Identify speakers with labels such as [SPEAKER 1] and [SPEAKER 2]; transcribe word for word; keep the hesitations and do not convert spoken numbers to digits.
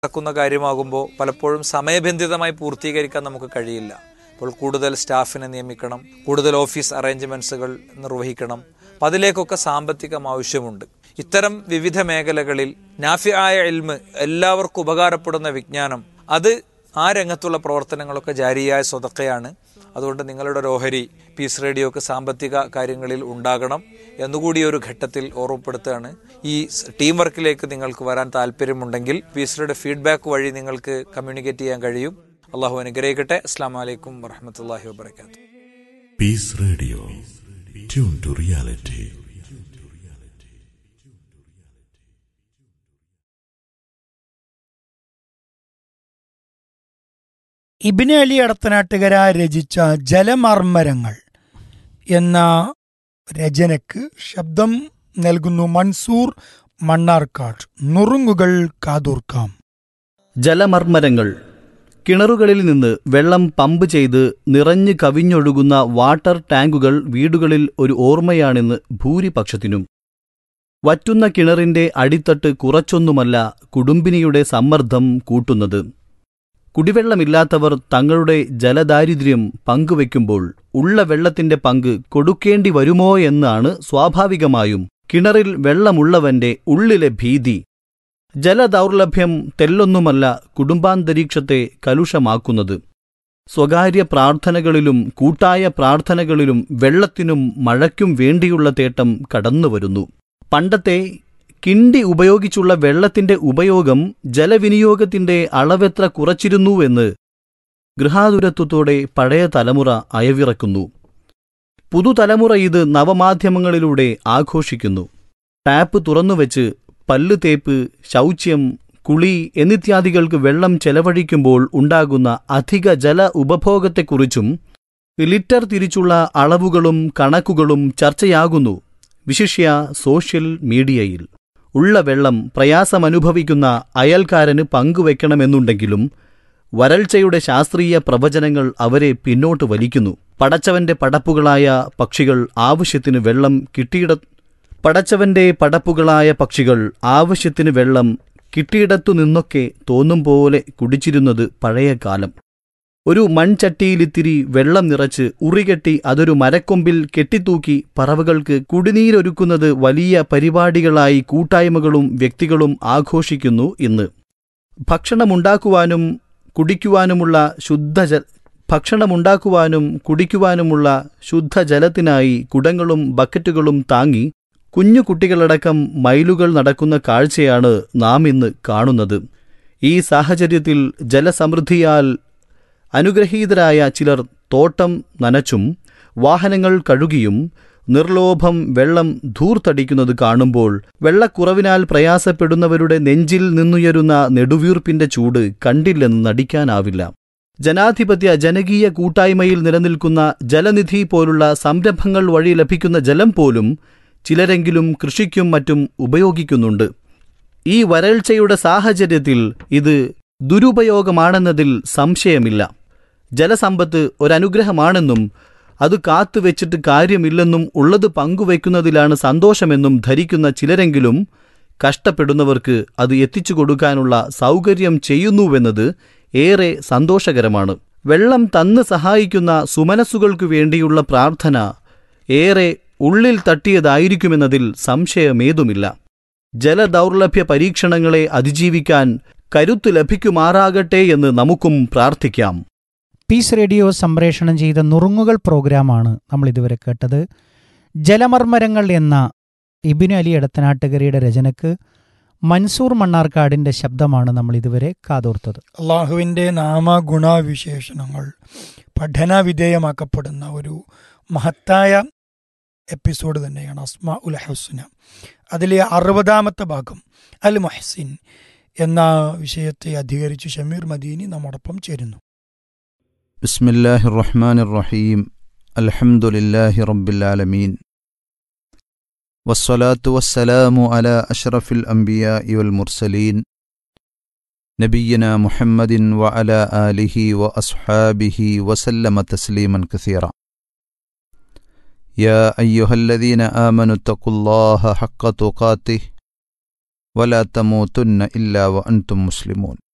[SPEAKER 1] നടക്കുന്ന കാര്യമാകുമ്പോൾ പലപ്പോഴും സമയബന്ധിതമായി പൂർത്തീകരിക്കാൻ നമുക്ക് കഴിയില്ല. അപ്പോൾ കൂടുതൽ സ്റ്റാഫിനെ നിയമിക്കണം, കൂടുതൽ ഓഫീസ് അറേഞ്ച്മെൻറ്റ്സുകൾ നിർവഹിക്കണം. അപ്പം അതിലേക്കൊക്കെ സാമ്പത്തികം ആവശ്യമുണ്ട്. ഇത്തരം വിവിധ മേഖലകളിൽ നാഫിആയ ഇൽമ്, എല്ലാവർക്കും ഉപകാരപ്പെടുന്ന വിജ്ഞാനം, അത് ആ രംഗത്തുള്ള പ്രവർത്തനങ്ങളൊക്കെ ജാരിയായ സ്വതക്കയാണ്. അതുകൊണ്ട് നിങ്ങളുടെ ഒരു ഓഹരി പീസ് റേഡിയോക്ക് സാമ്പത്തിക കാര്യങ്ങളിൽ ഉണ്ടാകണം എന്നുകൂടി ഒരു ഘട്ടത്തിൽ ഓർമ്മപ്പെടുത്തുകയാണ്. ഈ ടീം വർക്കിലേക്ക് നിങ്ങൾക്ക് വരാൻ താല്പര്യമുണ്ടെങ്കിൽ പീസ് റേഡിയോ ഫീഡ്ബാക്ക് വഴി നിങ്ങൾക്ക് കമ്മ്യൂണിക്കേറ്റ് ചെയ്യാൻ കഴിയും. അള്ളാഹു അനുഗ്രഹിക്കട്ടെ. അസ്സലാമു അലൈക്കും വറഹ്മത്തുള്ളാഹി വബറകാതുഹു.
[SPEAKER 2] Piece radio, tune to reality.
[SPEAKER 3] Ibnu Ali Adathanattukara രചിച്ച ജലമർമ്മരങ്ങൾ എന്ന രചനയ്ക്ക് ശബ്ദം നൽകുന്നു മൻസൂർ മണ്ണാർക്കാട്. നുറുങ്ങുകൾ കാതോർക്കാം.
[SPEAKER 4] ജലമർമ്മരങ്ങൾ. കിണറുകളിൽ നിന്ന് വെള്ളം പമ്പ് ചെയ്ത് നിറഞ്ഞു കവിഞ്ഞൊഴുകുന്ന വാട്ടർ ടാങ്കുകൾ വീടുകളിൽ ഒരു ഓർമ്മയാണെന്ന് ഭൂരിപക്ഷത്തിനും. വറ്റുന്ന കിണറിന്റെ അടിത്തട്ട് കുറച്ചൊന്നുമല്ല കുടുംബിനിയുടെ സമ്മർദ്ദം കൂട്ടുന്നത്. കുടിവെള്ളമില്ലാത്തവർ തങ്ങളുടെ ജലദാരിദ്ര്യം പങ്കുവെക്കുമ്പോൾ ഉള്ള വെള്ളത്തിന്റെ പങ്ക് കൊടുക്കേണ്ടി വരുമോ എന്നാണ് സ്വാഭാവികമായും കിണറിൽ വെള്ളമുള്ളവന്റെ ഉള്ളിലെ ഭീതി. ജലദൗർലഭ്യം തെല്ലൊന്നുമല്ല കുടുംബാന്തരീക്ഷത്തെ കലുഷമാക്കുന്നത്. സ്വകാര്യ പ്രാർത്ഥനകളിലും കൂട്ടായ പ്രാർത്ഥനകളിലും വെള്ളത്തിനും മഴയ്ക്കും വേണ്ടിയുള്ള തേട്ടം കടന്നുവരുന്നു. പണ്ടത്തെ കിണ്ടി ഉപയോഗിച്ചുള്ള വെള്ളത്തിന്റെ ഉപയോഗം ജലവിനിയോഗത്തിന്റെ അളവെത്ര കുറച്ചിരുന്നുവെന്ന് ഗൃഹാതുരത്വത്തോടെ പഴയ തലമുറ അയവിറക്കുന്നു. പുതുതലമുറ ഇത് നവമാധ്യമങ്ങളിലൂടെ ആഘോഷിക്കുന്നു. ടാപ്പ് തുറന്നുവെച്ച് പല്ല് തേപ്പ്, ശൗച്യം, കുളി എന്നിത്യാദികൾക്ക് വെള്ളം ചെലവഴിക്കുമ്പോൾ ഉണ്ടാകുന്ന അധിക ജല ഉപഭോഗത്തെക്കുറിച്ചും ലിറ്റർ തിരിച്ചുള്ള അളവുകളും കണക്കുകളും ചർച്ചയാകുന്നു, വിശിഷ്യ സോഷ്യൽ മീഡിയയിൽ. ഉള്ള വെള്ളം പ്രയാസമനുഭവിക്കുന്ന അയൽക്കാരന് പങ്കുവെക്കണമെന്നുണ്ടെങ്കിലും വരൾച്ചയുടെ ശാസ്ത്രീയ പ്രവചനങ്ങൾ അവരെ പിന്നോട്ട് വലിക്കുന്നു. പടച്ചവന്റെ പടപ്പുകളായ പക്ഷികൾ ആവശ്യത്തിന് വെള്ളം കിട്ടിയിട പടച്ചവന്റെ പടപ്പുകളായ പക്ഷികൾ ആവശ്യത്തിന് വെള്ളം കിട്ടിയിടത്തു നിന്നൊക്കെ തോന്നും പോലെ കുടിച്ചിരുന്നത് പഴയ കാലം. ഒരു മൺചട്ടിയിലിത്തിരി വെള്ളം നിറച്ച് ഉറികെട്ടി അതൊരു മരക്കൊമ്പിൽ കെട്ടിത്തൂക്കി പറവകൾക്ക് കുടിനീരൊരുക്കുന്നത് വലിയ പരിപാടികളായി കൂട്ടായ്മകളും വ്യക്തികളും ആഘോഷിക്കുന്നു ഇന്ന്. ഭക്ഷണമുണ്ടാക്കുവാനും കുടിക്കുവാനുമുള്ള ശുദ്ധജ ഭക്ഷണമുണ്ടാക്കുവാനും കുടിക്കുവാനുമുള്ള ശുദ്ധജലത്തിനായി കുടങ്ങളും ബക്കറ്റുകളും താങ്ങി കുഞ്ഞു കുട്ടികളടക്കം മൈലുകൾ നടക്കുന്ന കാഴ്ചയാണ് നാം ഇന്ന് കാണുന്നത്. ഈ സാഹചര്യത്തിൽ ജലസമൃദ്ധിയാൽ അനുഗ്രഹീതരായ ചിലർ തോട്ടം നനച്ചും വാഹനങ്ങൾ കഴുകിയും നിർലോഭം വെള്ളം ധൂർത്തടിക്കുന്നത് കാണുമ്പോൾ വെള്ളക്കുറവിനാൽ പ്രയാസപ്പെടുന്നവരുടെ നെഞ്ചിൽ നിന്നുയരുന്ന നെടുവീർപ്പിന്റെ ചൂട് കണ്ടില്ലെന്ന് നടിക്കാനാവില്ല. ജനാധിപത്യ ജനകീയ കൂട്ടായ്മയിൽ നിലനിൽക്കുന്ന ജലനിധി പോലുള്ള സംരംഭങ്ങൾ വഴി ലഭിക്കുന്ന ജലം പോലും ചിലരെങ്കിലും കൃഷിക്കും മറ്റും ഉപയോഗിക്കുന്നുണ്ട്. ഈ വരൾച്ചയുടെ സാഹചര്യത്തിൽ ഇത് ദുരുപയോഗമാണെന്നതിൽ സംശയമില്ല. ജലസമ്പത്ത് ഒരനുഗ്രഹമാണെന്നും അത് കാത്തുവെച്ചിട്ട് കാര്യമില്ലെന്നും ഉള്ളത് പങ്കുവയ്ക്കുന്നതിലാണ് സന്തോഷമെന്നും ധരിക്കുന്ന ചിലരെങ്കിലും കഷ്ടപ്പെടുന്നവർക്ക് അത് എത്തിച്ചു കൊടുക്കാനുള്ള സൗകര്യം ചെയ്യുന്നുവെന്നത് ഏറെ സന്തോഷകരമാണ്. വെള്ളം തന്ന് സഹായിക്കുന്ന സുമനസ്സുകൾക്കു വേണ്ടിയുള്ള പ്രാർത്ഥന ഏറെ ഉള്ളിൽ തട്ടിയതായിരിക്കുമെന്നതിൽ സംശയമേതുമില്ല. ജലദൗർലഭ്യ പരീക്ഷണങ്ങളെ അതിജീവിക്കാൻ കരുത്ത് ലഭിക്കുമാറാകട്ടെ എന്ന് നമുക്കും പ്രാർത്ഥിക്കാം.
[SPEAKER 3] പീസ് റേഡിയോ സംപ്രേഷണം ചെയ്ത നുറുങ്ങുകൾ പ്രോഗ്രാമാണ് നമ്മൾ ഇതുവരെ കേട്ടത്. ജലമർമ്മരങ്ങൾ എന്ന ഇബ്നു അലി അടത്തനാട്ടുകരയുടെ രചനയ്ക്ക് മൻസൂർ മണ്ണാർക്കാടിൻ്റെ ശബ്ദമാണ് നമ്മൾ ഇതുവരെ കാതോർത്തത്. അള്ളാഹുവിൻ്റെ നാമഗുണവിശേഷണങ്ങൾ പഠനവിധേയമാക്കപ്പെടുന്ന ഒരു മഹത്തായ എപ്പിസോഡ് തന്നെയാണ് അസ്മാ ഉൽ ഹുസ്ന. അതിലെ അറുപതാമത്തെ ഭാഗം അൽ മുഹ്സിൻ എന്ന വിഷയത്തെ അധികരിച്ച് ഷമീർ മദീനി നമ്മോടൊപ്പം ചേരുന്നു.
[SPEAKER 5] ബിസ്മില്ലാഹിർ റഹ്മാനിർ റഹീം. അൽഹംദുലില്ലാഹി റബ്ബിൽ ആലമീൻ. വസ്സലാത്തു വസ്സലാമു അലാ അഷ്റഫിൽ അംബിയാഇ വൽ മുർസലീൻ നബിയ്യിനാ മുഹമ്മദിൻ വഅലാ ആലിഹി വഅസ്ഹാബിഹി വസല്ലമ തസ്ലീമൻ കസീറ. യാ അയ്യുഹല്ലദീന ആമനു തഖുല്ലാഹ ഹഖ്ക തുഖാതിഹി വലാ തമൂതുന്ന ഇല്ലാ വഅൻതും മുസ്ലിമൂൻ.